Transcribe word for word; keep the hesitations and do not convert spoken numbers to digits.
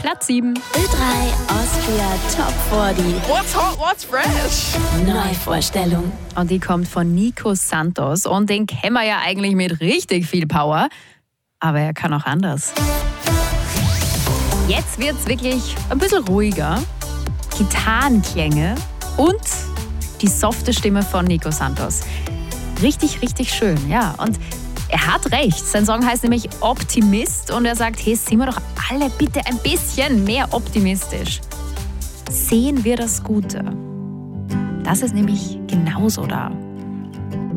Platz sieben. Ö drei Austria Top vierzig. What's hot, what's fresh? Neuvorstellung. Und die kommt von Nico Santos. Und den kennen wir ja eigentlich mit richtig viel Power. Aber er kann auch anders. Jetzt wird es wirklich ein bisschen ruhiger. Gitarrenklänge und die softe Stimme von Nico Santos. Richtig, richtig schön, ja. Und er hat recht. Sein Song heißt nämlich Optimist und er sagt, hey, sind wir doch alle bitte ein bisschen mehr optimistisch. Sehen wir das Gute. Das ist nämlich genauso da.